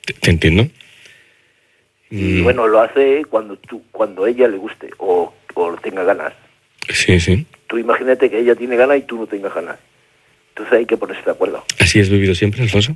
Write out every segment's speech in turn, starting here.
Te entiendo. Y bueno, lo hace cuando ella le guste o tenga ganas. Sí, sí. Tú imagínate que ella tiene ganas y tú no tengas ganas. Entonces hay que ponerse de acuerdo. ¿Así has vivido siempre, Alfonso?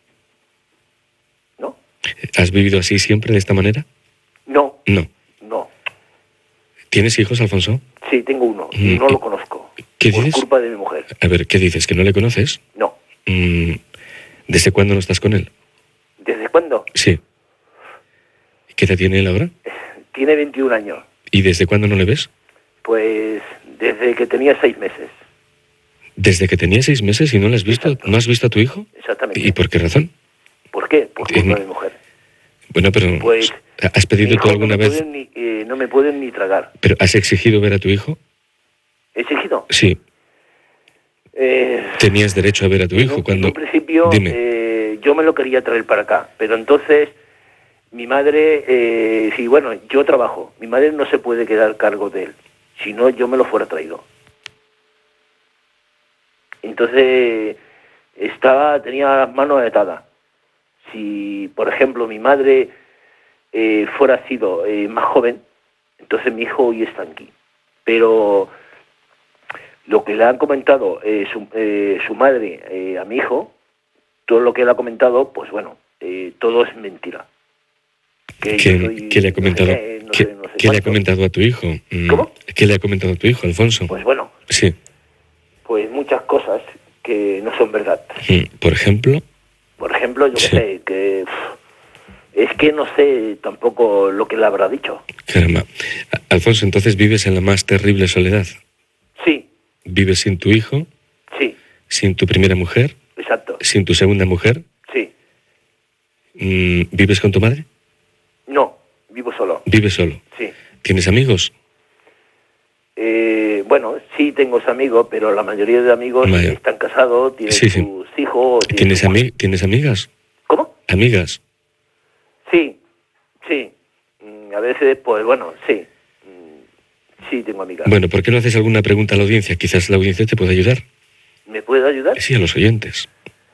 ¿No? ¿Has vivido así siempre, de esta manera? No. No. No. ¿Tienes hijos, Alfonso? Sí, tengo uno y no lo conozco. ¿Qué por dices? Culpa de mi mujer. A ver, ¿qué dices? ¿Que no le conoces? No. ¿Desde cuándo no estás con él? ¿Desde cuándo? Sí. ¿Qué edad tiene él ahora? Tiene 21 años. ¿Y desde cuándo no le ves? Pues desde que tenía 6 meses. ¿Desde que tenía 6 meses y no le has visto? Exacto. ¿No has visto a tu hijo? Exactamente. ¿Y por qué razón? ¿Por qué? Por culpa de mi mujer. Bueno, pero Pues, ¿has pedido tú alguna vez? No me pueden ni tragar. ¿Pero has exigido ver a tu hijo? ¿Exigido? Sí. Tenías derecho a ver a tu hijo cuando... En un principio, Dime. yo me lo quería traer para acá, pero entonces mi madre, sí, bueno, yo trabajo, mi madre no se puede quedar a cargo de él, si no yo me lo fuera traído. Entonces tenía las manos atadas. Si, por ejemplo, mi madre fuera sido más joven, entonces mi hijo hoy está aquí. Pero lo que le han comentado su madre a mi hijo, todo lo que le ha comentado, pues bueno, todo es mentira. ¿Qué le ha comentado? ¿Qué le ha comentado a tu hijo? ¿Cómo? ¿Qué le ha comentado a tu hijo, Alfonso? Pues bueno. Sí. Pues muchas cosas que no son verdad. ¿Por ejemplo? Por ejemplo, yo qué sé, que es que no sé tampoco lo que le habrá dicho. Caramba. Alfonso, entonces vives en la más terrible soledad. Sí. ¿Vives sin tu hijo? Sí. ¿Sin tu primera mujer? Exacto. ¿Sin tu segunda mujer? Sí. ¿Vives con tu madre? No, vivo solo. ¿Vives solo? Sí. ¿Tienes amigos? Bueno, sí tengo amigos, pero la mayoría de amigos están casados, tienen sus hijos. ¿Tienes amigas? ¿Cómo? ¿Amigas? Sí, sí. A veces, pues bueno, sí. Sí tengo amigas. Bueno, ¿por qué no haces alguna pregunta a la audiencia? Quizás la audiencia te pueda ayudar. ¿Me puede ayudar? Sí, a los oyentes.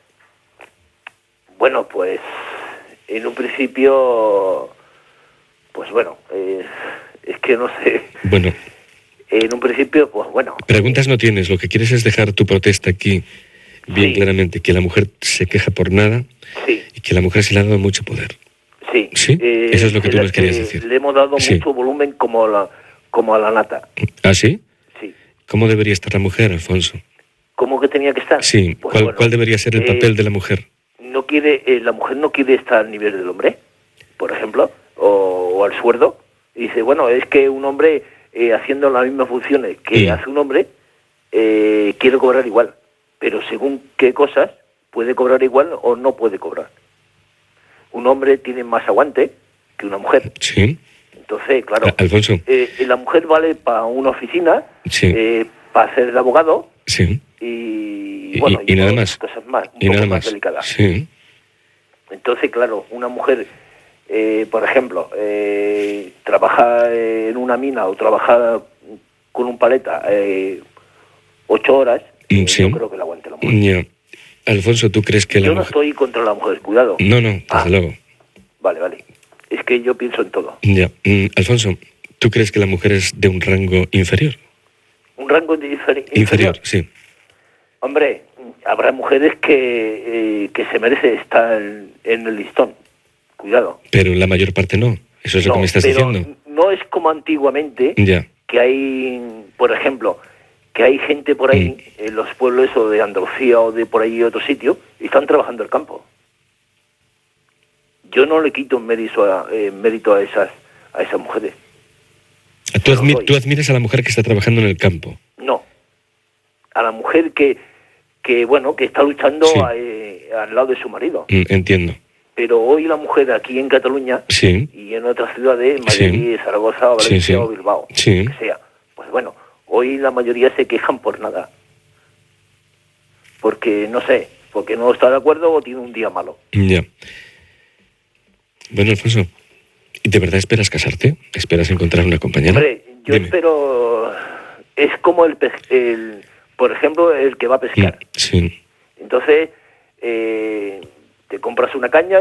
Bueno, pues en un principio, pues bueno, es que no sé. Bueno. En un principio, pues bueno. Preguntas no tienes, lo que quieres es dejar tu protesta aquí bien claramente, que la mujer se queja por nada y que la mujer se le ha dado mucho poder. Sí. ¿Sí? Eso es lo que tú nos querías decir. Le hemos dado mucho volumen como a la nata. ¿Ah, sí? Sí. ¿Cómo debería estar la mujer, Alfonso? ¿Cómo que tenía que estar? Sí. Pues ¿Cuál debería ser el papel de la mujer? La mujer no quiere estar al nivel del hombre, por ejemplo, o al sueldo. Y dice, bueno, es que un hombre haciendo las mismas funciones que hace un hombre, quiere cobrar igual. Pero según qué cosas, puede cobrar igual o no puede cobrar. Un hombre tiene más aguante que una mujer. Sí. Entonces, claro, Alfonso. La mujer vale para una oficina, sí. para ser de abogado, sí. y bueno, y nada más. Cosas más, y nada más delicadas. Sí. Entonces, claro, una mujer, por ejemplo, trabaja en una mina o trabaja con un paleta 8 horas, yo creo que la aguante la mujer. Yeah. Alfonso, ¿tú crees que yo no estoy contra la mujer, cuidado. No, desde luego. Vale. Es que yo pienso en todo. Ya. Alfonso, ¿tú crees que la mujer es de un rango inferior? ¿Un rango inferior? Sí. Hombre, habrá mujeres que se merece estar en el listón. Cuidado. Pero la mayor parte no. Eso es lo que me estás diciendo. No es como antiguamente, que hay, por ejemplo, que hay gente por ahí, en los pueblos eso de Andalucía o de por ahí otro sitio, y están trabajando el campo. Yo no le quito mérito a esas mujeres. ¿Tú admiras a la mujer que está trabajando en el campo? No. A la mujer que está luchando al lado de su marido. Entiendo. Pero hoy la mujer aquí en Cataluña y en otras ciudades, Madrid, Zaragoza, Valencia o Bilbao, que sea, pues bueno, hoy la mayoría se quejan por nada. Porque, no sé, porque no está de acuerdo o tiene un día malo. Ya. Bueno, Alfonso, ¿de verdad esperas casarte? ¿Esperas encontrar una compañera? Hombre, yo espero... Es como por ejemplo, el que va a pescar. Sí. Entonces, te compras una caña